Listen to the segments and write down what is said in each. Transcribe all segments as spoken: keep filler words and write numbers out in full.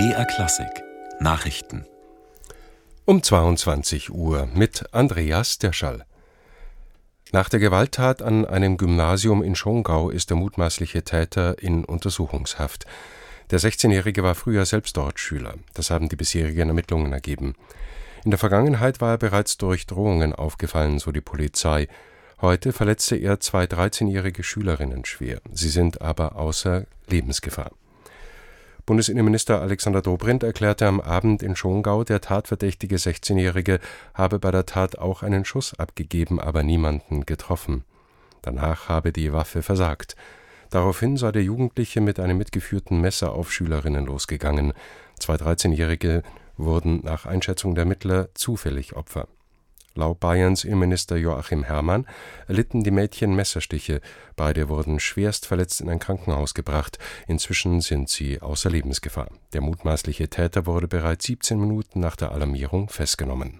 B R Klassik Nachrichten um zweiundzwanzig Uhr mit Andreas Derschall. Nach der Gewalttat an einem Gymnasium in Schongau ist der mutmaßliche Täter in Untersuchungshaft. Der sechzehnjährige war früher selbst dort Schüler. Das haben die bisherigen Ermittlungen ergeben. In der Vergangenheit war er bereits durch Drohungen aufgefallen, so die Polizei. Heute verletzte er zwei dreizehnjährige Schülerinnen schwer. Sie sind aber außer Lebensgefahr. Bundesinnenminister Alexander Dobrindt erklärte am Abend in Schongau, der tatverdächtige sechzehnjährige habe bei der Tat auch einen Schuss abgegeben, aber niemanden getroffen. Danach habe die Waffe versagt. Daraufhin sei der Jugendliche mit einem mitgeführten Messer auf Schülerinnen losgegangen. Zwei dreizehnjährige wurden nach Einschätzung der Ermittler zufällig Opfer. Laut Bayerns Innenminister Joachim Herrmann erlitten die Mädchen Messerstiche. Beide wurden schwerst verletzt in ein Krankenhaus gebracht. Inzwischen sind sie außer Lebensgefahr. Der mutmaßliche Täter wurde bereits siebzehn Minuten nach der Alarmierung festgenommen.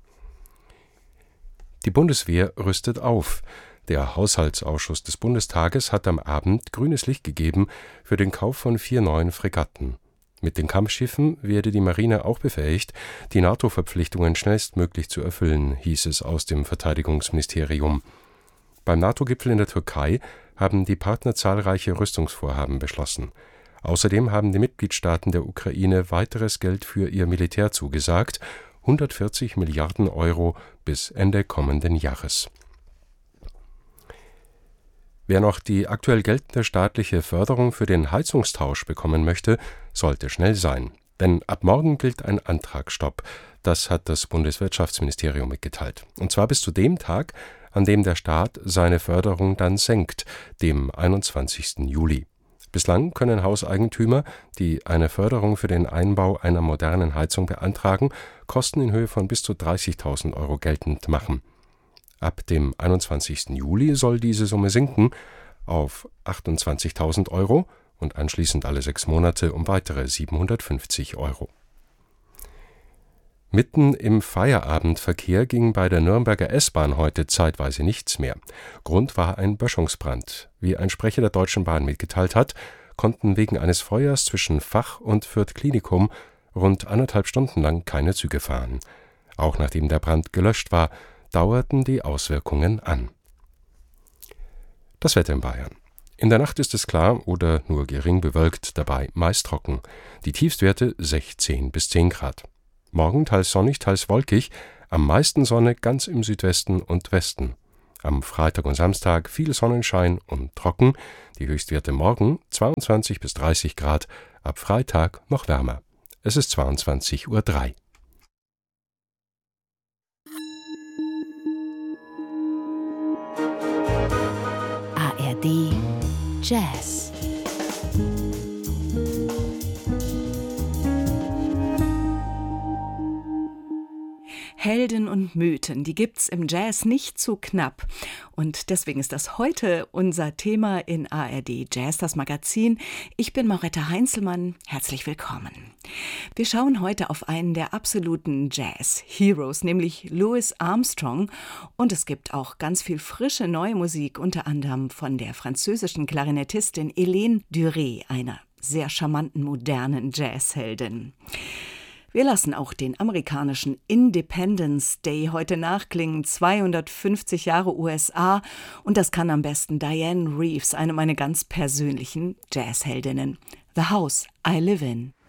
Die Bundeswehr rüstet auf. Der Haushaltsausschuss des Bundestages hat am Abend grünes Licht gegeben für den Kauf von vier neuen Fregatten. Mit den Kampfschiffen werde die Marine auch befähigt, die NATO-Verpflichtungen schnellstmöglich zu erfüllen, hieß es aus dem Verteidigungsministerium. Beim NATO-Gipfel in der Türkei haben die Partner zahlreiche Rüstungsvorhaben beschlossen. Außerdem haben die Mitgliedstaaten der Ukraine weiteres Geld für ihr Militär zugesagt, hundertvierzig Milliarden Euro bis Ende kommenden Jahres. Wer noch die aktuell geltende staatliche Förderung für den Heizungstausch bekommen möchte, sollte schnell sein. Denn ab morgen gilt ein Antragsstopp. Das hat das Bundeswirtschaftsministerium mitgeteilt. Und zwar bis zu dem Tag, an dem der Staat seine Förderung dann senkt, dem einundzwanzigsten Juli. Bislang können Hauseigentümer, die eine Förderung für den Einbau einer modernen Heizung beantragen, Kosten in Höhe von bis zu dreißigtausend Euro geltend machen. Ab dem einundzwanzigsten Juli soll diese Summe sinken auf achtundzwanzigtausend Euro und anschließend alle sechs Monate um weitere siebenhundertfünfzig Euro. Mitten im Feierabendverkehr ging bei der Nürnberger S-Bahn heute zeitweise nichts mehr. Grund war ein Böschungsbrand. Wie ein Sprecher der Deutschen Bahn mitgeteilt hat, konnten wegen eines Feuers zwischen Fach- und Fürth Klinikum rund anderthalb Stunden lang keine Züge fahren. Auch nachdem der Brand gelöscht war, dauerten die Auswirkungen an. Das Wetter in Bayern. In der Nacht ist es klar oder nur gering bewölkt, dabei meist trocken. Die Tiefstwerte sechzehn bis zehn Grad. Morgen teils sonnig, teils wolkig, am meisten Sonne ganz im Südwesten und Westen. Am Freitag und Samstag viel Sonnenschein und trocken, die Höchstwerte morgen zweiundzwanzig bis dreißig Grad, ab Freitag noch wärmer. Es ist zweiundzwanzig Uhr drei. A R D Jazz. Helden und Mythen, die gibt's im Jazz nicht zu knapp. Und deswegen ist das heute unser Thema in A R D Jazz, das Magazin. Ich bin Mauretta Heinzelmann, herzlich willkommen. Wir schauen heute auf einen der absoluten Jazz-Heroes, nämlich Louis Armstrong. Und es gibt auch ganz viel frische neue Musik, unter anderem von der französischen Klarinettistin Hélène Duré, einer sehr charmanten, modernen Jazzheldin. Wir lassen auch den amerikanischen Independence Day heute nachklingen, zweihundertfünfzig Jahre U S A. Und das kann am besten Dianne Reeves, eine meiner ganz persönlichen Jazzheldinnen. The House I Live In.